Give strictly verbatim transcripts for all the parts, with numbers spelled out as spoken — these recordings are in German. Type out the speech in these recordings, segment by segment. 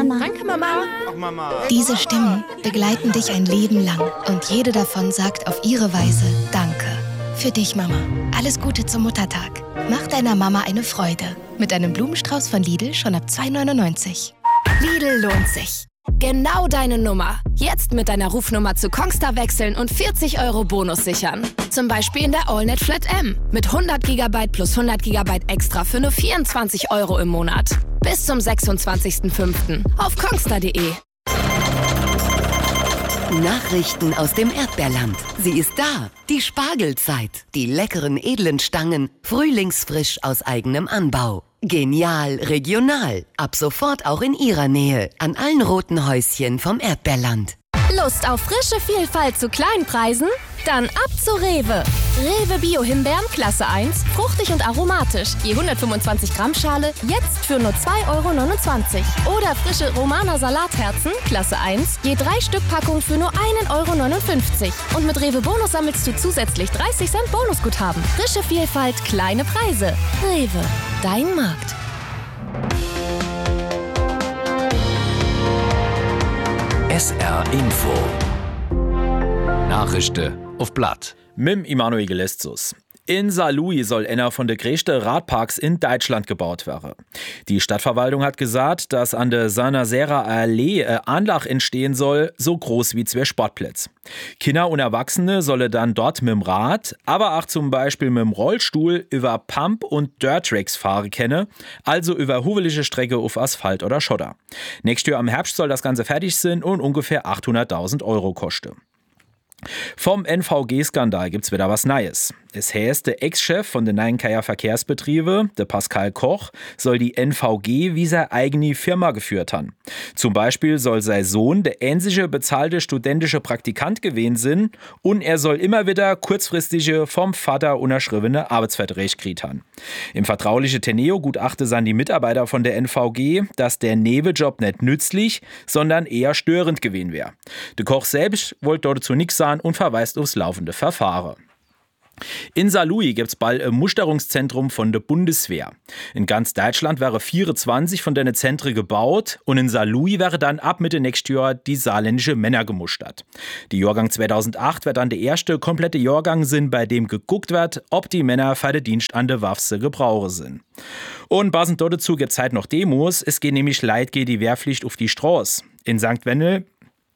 Mama. Danke, Mama. Ach, Mama. Diese Stimmen begleiten dich ein Leben lang und jede davon sagt auf ihre Weise Danke. Für dich, Mama. Alles Gute zum Muttertag. Mach deiner Mama eine Freude. Mit einem Blumenstrauß von Lidl schon ab zwei neunundneunzig. Lidl lohnt sich. Genau deine Nummer. Jetzt mit deiner Rufnummer zu Kongstar wechseln und vierzig Euro Bonus sichern. Zum Beispiel in der AllNet Flat M. Mit hundert Gigabyte plus hundert Gigabyte extra für nur vierundzwanzig Euro im Monat. Bis zum sechsundzwanzigsten fünften auf kongstar punkt de. Nachrichten aus dem Erdbeerland. Sie ist da, die Spargelzeit. Die leckeren, edlen Stangen, frühlingsfrisch aus eigenem Anbau. Genial, regional. Ab sofort auch in Ihrer Nähe. An allen roten Häuschen vom Erdbeerland. Lust auf frische Vielfalt zu kleinen Preisen? Dann ab zu Rewe. Rewe Bio-Himbeeren Klasse eins, fruchtig und aromatisch. Je hundertfünfundzwanzig Gramm Schale, jetzt für nur zwei Euro neunundzwanzig. Oder frische Romana Salatherzen Klasse eins, je drei Stück Packung für nur einen Euro neunundfünfzig. Und mit Rewe Bonus sammelst du zusätzlich dreißig Cent Bonusguthaben. Frische Vielfalt, kleine Preise. Rewe, dein Markt. S R Info. Nachrichten auf Blatt. Mit Immanuel Geleszus. In Saarlouis soll einer von den größten Radparks in Deutschland gebaut werden. Die Stadtverwaltung hat gesagt, dass an der Sanasera Allee eine Anlage entstehen soll, so groß wie zwei Sportplätze. Kinder und Erwachsene sollen dann dort mit dem Rad, aber auch zum Beispiel mit dem Rollstuhl über Pump- und Dirt-Tracks fahren können, also über huwelige Strecke auf Asphalt oder Schotter. Nächstes Jahr im Herbst soll das Ganze fertig sein und ungefähr achthunderttausend Euro kosten. Vom N V G-Skandal gibt's wieder was Neues. Es heißt, der Ex-Chef von den Neuenkeier Verkehrsbetriebe, der Pascal Koch, soll die N V G wie seine eigene Firma geführt haben. Zum Beispiel soll sein Sohn der einzige bezahlte studentische Praktikant gewesen sein und er soll immer wieder kurzfristige vom Vater unterschriebene Arbeitsverträge gekriegt haben. Im vertraulichen Teneo-Gutachten sahen die Mitarbeiter von der N V G, dass der Nebenjob nicht nützlich, sondern eher störend gewesen wäre. Der Koch selbst wollte dazu nichts sagen und verweist aufs laufende Verfahren. In Saarlouis gibt es bald ein Musterungszentrum von der Bundeswehr. In ganz Deutschland wären vierundzwanzig von den Zentren gebaut und in Saarlouis wäre dann ab Mitte nächstes Jahr die saarländische Männer gemustert. Die Jahrgang zweitausendacht wird dann der erste komplette Jahrgang sein, bei dem geguckt wird, ob die Männer für den Dienst an der Waffe zu gebrauchen sind. Und passend dazu gibt es halt noch Demos. Es geht nämlich Leid gegen die Wehrpflicht auf die Straße. In Sankt Wendel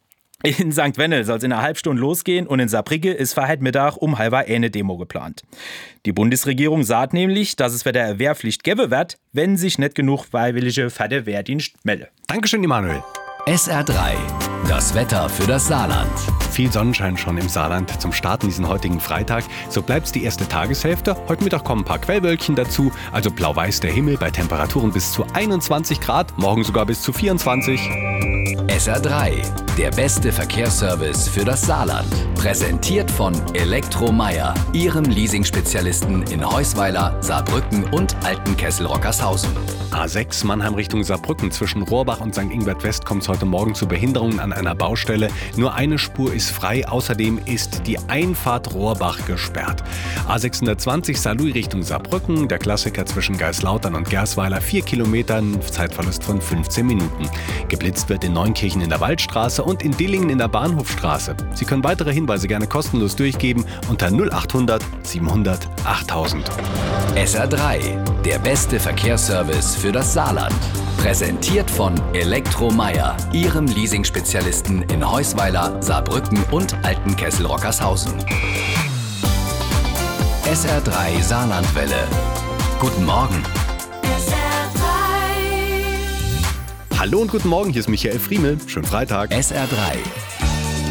In Sankt Wendel soll es in einer halben Stunde losgehen und in Saarbrücke ist für heute Mittag um halber eine Demo geplant. Die Bundesregierung sagt nämlich, dass es wieder eine Wehrpflicht geben wird, wenn sich nicht genug Freiwillige für den Wehrdienst melden. Dankeschön, Immanuel. S R drei. Das Wetter für das Saarland. Viel Sonnenschein schon im Saarland zum Starten diesen heutigen Freitag. So bleibt's die erste Tageshälfte. Heute Mittag kommen ein paar Quellwölkchen dazu. Also blau-weiß der Himmel bei Temperaturen bis zu einundzwanzig Grad. Morgen sogar bis zu vierundzwanzig. S R drei. Der beste Verkehrsservice für das Saarland. Präsentiert von Elektromeier. Ihrem Leasing-Spezialisten in Heusweiler, Saarbrücken und Altenkessel-Rockershausen. A sechs Mannheim Richtung Saarbrücken. Zwischen Rohrbach und Sankt Ingbert West kommt es heute Morgen zu Behinderungen an einer Baustelle. Nur eine Spur ist frei. Außerdem ist die Einfahrt Rohrbach gesperrt. A sechshundertzwanzig Saarlouis Richtung Saarbrücken. Der Klassiker zwischen Geislautern und Gersweiler. Vier Kilometer, Zeitverlust von fünfzehn Minuten. Geblitzt wird in Neunkirchen in der Waldstraße und in Dillingen in der Bahnhofstraße. Sie können weitere Hinweise gerne kostenlos durchgeben unter null achthundert siebenhundert achttausend. S R drei. Der beste Verkehrsservice für das Saarland. Präsentiert von Elektromeier. Ihrem Leasing-Spezialisten in Heusweiler, Saarbrücken und Altenkessel-Rockershausen. S R drei Saarlandwelle. Guten Morgen. S R drei. Hallo und guten Morgen, hier ist Michael Friemel. Schönen Freitag. S R drei.